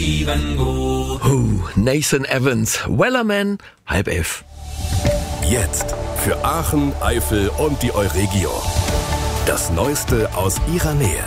Nathan Evans, Wellerman, 10:30. Jetzt für Aachen, Eifel und die Euregio. Das Neueste aus ihrer Nähe.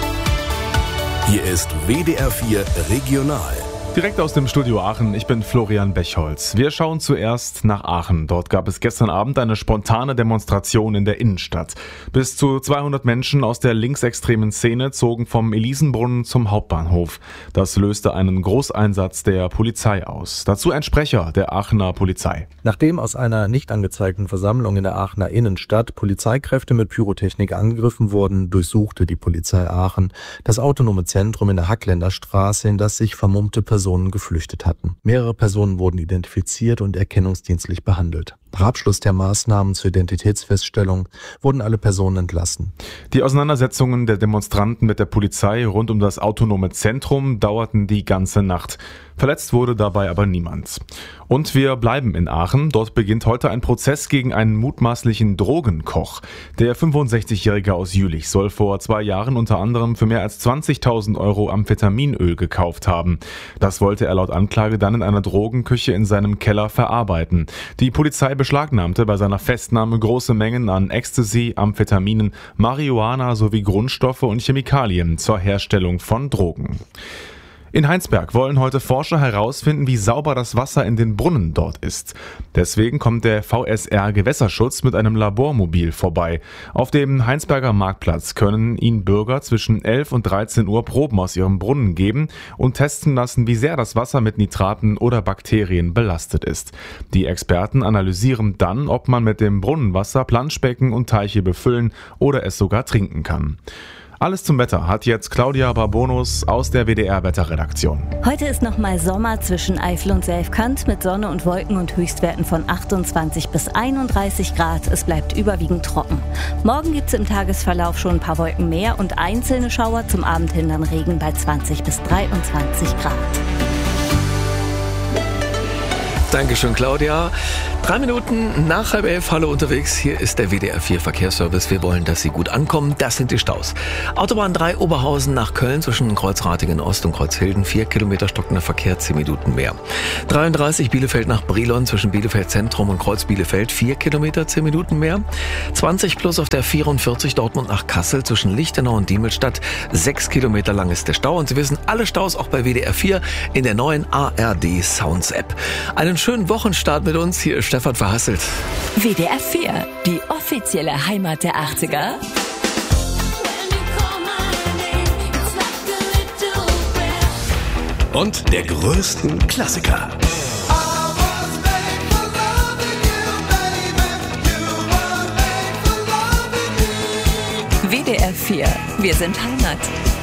Hier ist WDR 4 Regional. Direkt aus dem Studio Aachen, ich bin Florian Bechholz. Wir schauen zuerst nach Aachen. Dort gab es gestern Abend eine spontane Demonstration in der Innenstadt. Bis zu 200 Menschen aus der linksextremen Szene zogen vom Elisenbrunnen zum Hauptbahnhof. Das löste einen Großeinsatz der Polizei aus. Dazu ein Sprecher der Aachener Polizei. Nachdem aus einer nicht angezeigten Versammlung in der Aachener Innenstadt Polizeikräfte mit Pyrotechnik angegriffen wurden, durchsuchte die Polizei Aachen das autonome Zentrum in der Hackländer Straße, in das sich vermummte Personen geflüchtet hatten. Mehrere Personen wurden identifiziert und erkennungsdienstlich behandelt. Nach Abschluss der Maßnahmen zur Identitätsfeststellung wurden alle Personen entlassen. Die Auseinandersetzungen der Demonstranten mit der Polizei rund um das autonome Zentrum dauerten die ganze Nacht. Verletzt wurde dabei aber niemand. Und wir bleiben in Aachen. Dort beginnt heute ein Prozess gegen einen mutmaßlichen Drogenkoch. Der 65-Jährige aus Jülich soll vor 2 Jahren unter anderem für mehr als 20.000 Euro Amphetaminöl gekauft haben. Das wollte er laut Anklage dann in einer Drogenküche in seinem Keller verarbeiten. Die Polizei beschlagnahmte bei seiner Festnahme große Mengen an Ecstasy, Amphetaminen, Marihuana sowie Grundstoffe und Chemikalien zur Herstellung von Drogen. In Heinsberg wollen heute Forscher herausfinden, wie sauber das Wasser in den Brunnen dort ist. Deswegen kommt der VSR Gewässerschutz mit einem Labormobil vorbei. Auf dem Heinsberger Marktplatz können Ihnen Bürger zwischen 11 und 13 Uhr Proben aus ihrem Brunnen geben und testen lassen, wie sehr das Wasser mit Nitraten oder Bakterien belastet ist. Die Experten analysieren dann, ob man mit dem Brunnenwasser Planschbecken und Teiche befüllen oder es sogar trinken kann. Alles zum Wetter hat jetzt Claudia Barbonus aus der WDR-Wetterredaktion. Heute ist nochmal Sommer zwischen Eifel und Selfkant mit Sonne und Wolken und Höchstwerten von 28 bis 31 Grad. Es bleibt überwiegend trocken. Morgen gibt es im Tagesverlauf schon ein paar Wolken mehr und einzelne Schauer, zum Abend hin dann Regen bei 20 bis 23 Grad. Dankeschön, Claudia. 3 Minuten nach 10:30, hallo unterwegs. Hier ist der WDR 4 Verkehrsservice. Wir wollen, dass Sie gut ankommen. Das sind die Staus. Autobahn 3 Oberhausen nach Köln zwischen Kreuzratingen Ost und Kreuzhilden. 4 Kilometer stockender Verkehr, 10 Minuten mehr. 33 Bielefeld nach Brilon zwischen Bielefeld Zentrum und Kreuz Bielefeld. 4 Kilometer, 10 Minuten mehr. 20 plus auf der 44 Dortmund nach Kassel zwischen Lichtenau und Diemelstadt. 6 Kilometer lang ist der Stau. Und Sie wissen, alle Staus auch bei WDR 4 in der neuen ARD Sounds App. Einen schönen Wochenstart mit uns. Hier ist Stefan Verhasselt. WDR 4, die offizielle Heimat der 80er. Und der größten Klassiker. WDR 4, wir sind Heimat.